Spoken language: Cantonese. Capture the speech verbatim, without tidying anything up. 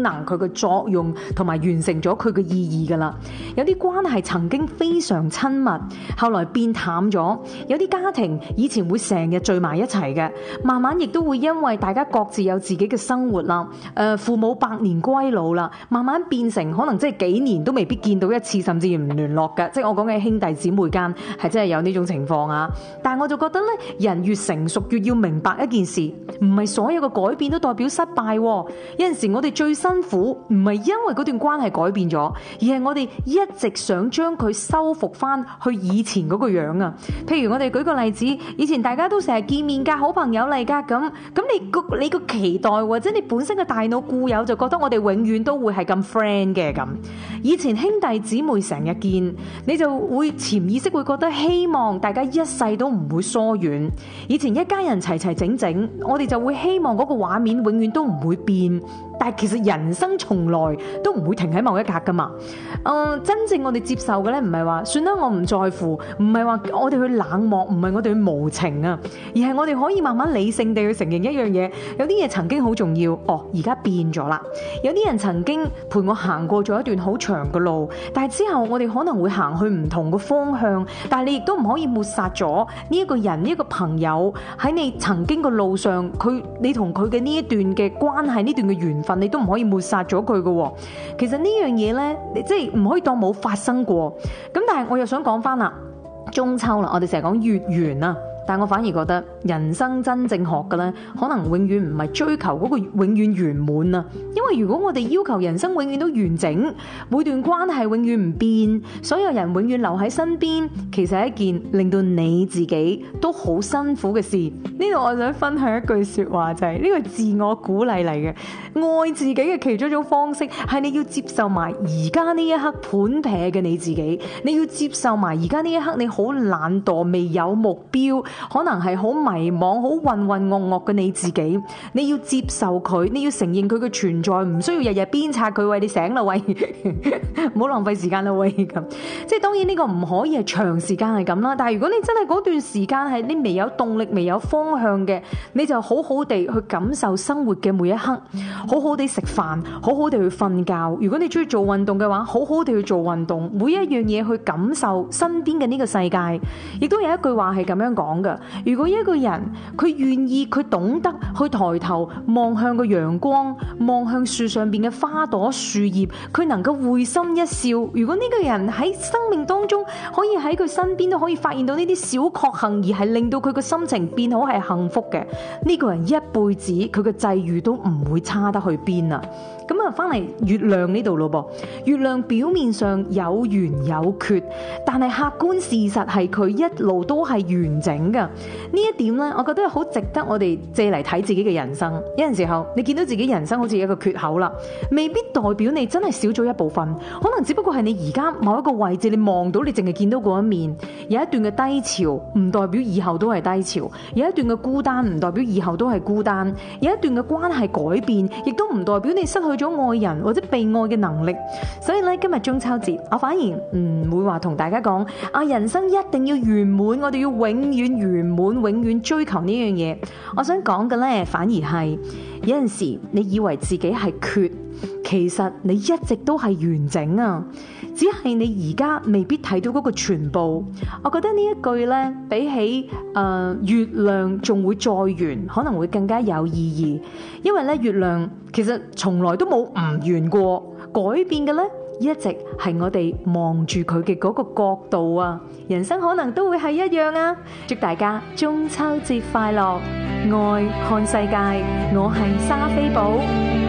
能、佢嘅作用同埋完成咗佢嘅意義㗎啦。有啲關係曾經非常親密，後來變淡咗；有啲家庭以前會成日聚埋一齊嘅，慢慢亦都會因為大家各自有自己嘅生活啦，誒父母百年歸老啦，慢慢變成可能即係幾年都未必見到一次，甚至唔聯絡嘅。即係我講嘅兄弟姊妹間係真係有呢種情況啊。但係我就覺得咧，人越成熟越要明白一件事，唔係所有嘅改變都代表失敗。有陣時我哋最辛苦唔係因為嗰段關係改變咗，而係我哋一直想將佢修復翻去以前嗰個樣啊。譬如我哋舉個例子，以前大家都成日見面㗎，好朋友嚟㗎，咁咁你個你個期待或者你本身嘅大腦固有就覺得我哋永遠都會係咁 friend 嘅咁。以前兄弟姊妹成日見，你就會潛意識會覺得希望大家一世都唔會疏遠。以前一家人齊齊整整，我哋就會希望嗰個畫面永遠都唔會變。但係其實人生從來都唔會停喺某一格噶嘛。誒、呃，真正我哋接受嘅咧，唔係話算啦，我唔在乎，唔係話我哋去冷漠，唔係我哋去無情啊，而係我哋可以慢慢理性地去承認一樣嘢，有啲嘢曾經好重要，哦，而家變咗啦。有啲人曾經陪我行過咗一段好長嘅路，但係之後我哋可能會行去唔同嘅方向，但係你亦都唔可以抹殺咗呢一個人，呢一個朋友喺你曾經嘅路上，佢你同佢嘅呢一段嘅關係，呢段嘅緣分，你都唔可以抹殺咗佢嘅。其實呢樣嘢呢，即係唔可以當冇發生過。咁但係我又想講翻啦，中秋啦，我哋成日講月圓啊。但我反而覺得人生真正學嘅咧，可能永遠唔係追求嗰個永遠圓滿啊！因為如果我哋要求人生永遠都完整，每段關係永遠唔變，所有人永遠留喺身邊，其實係一件令到你自己都好辛苦嘅事。呢度我想分享一句說話，就係呢個自我鼓勵嚟嘅。愛自己嘅其中一種方式係你要接受埋而家呢一刻盤撇嘅你自己，你要接受埋而家呢一刻你好懶惰、未有目標，可能係好迷茫、好渾渾噩噩嘅你自己。你要接受佢，你要承認佢嘅存在，唔需要日日鞭策佢，喂，你醒啦喂，唔好浪費時間啦喂咁。即係當然呢個唔可以係長時間係咁啦，但係如果你真係嗰段時間係你未有動力、未有方向嘅，你就好好地去感受生活嘅每一刻，好好地食飯，好好地去瞓覺。如果你中意做運動嘅話，好好地去做運動，每一樣嘢去感受身邊嘅呢個世界。亦都有一句話係咁樣講嘅，如果一個人佢願意，佢懂得去抬頭望向個陽光，望向樹上邊嘅花朵樹葉，佢能夠會心一笑。如果呢個人喺生命當中可以喺佢身邊都可以發現到呢啲小確幸，而係令到佢個心情變好係幸福嘅，呢個人一輩子佢嘅際遇都唔會差得去邊啊！咁啊，翻嚟月亮呢度咯噃，月亮表面上有圓有缺，但係客觀事實係佢一路都係完整噶。呢一點呢，我覺得好值得我哋借嚟睇自己嘅人生。有陣時候你見到自己人生好似一個缺口啦，未必代表你真係少咗一部分，可能只不過係你而家某一個位置你望到，你淨係見到嗰一面。有一段嘅低潮唔代表以後都係低潮，有一段嘅孤單唔代表以後都係孤單，有一段嘅關係改變亦都唔代表你失去咗愛人或者被愛嘅能力。所以咧，今日中秋節我反而唔會話同大家講啊，人生一定要圓滿，我哋要永遠圓滿，永遠追求呢樣嘢。我想講嘅咧，反而係有陣時你以為自己係缺，其實你一直都係完整啊，只係你而家未必睇到嗰個全部。我覺得呢一句呢，比起誒、呃、月亮仲會再圓，可能會更加有意義。因為咧，月亮其實從來都冇唔圓過，改變嘅呢，一直係我哋望住佢嘅嗰個角度啊。人生可能都會係一樣啊！祝大家中秋節快樂，愛看世界，我係莎菲寶。